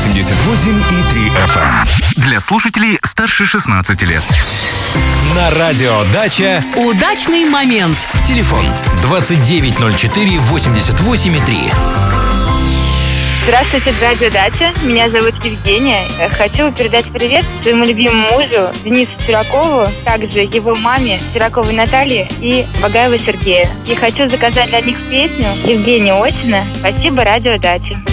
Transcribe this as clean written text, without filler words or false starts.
88,3 FM. Для слушателей старше 16 лет. На радио «Дача» удачный момент. Телефон 2904-88,3. Здравствуйте, радио «Дача». Меня зовут Евгения. Хочу передать привет своему любимому мужу Денису Сиракову, также его маме Сираковой Наталье и Багаеву Сергею. И хочу заказать для них песню Евгения Осина «Спасибо, радио «Дача».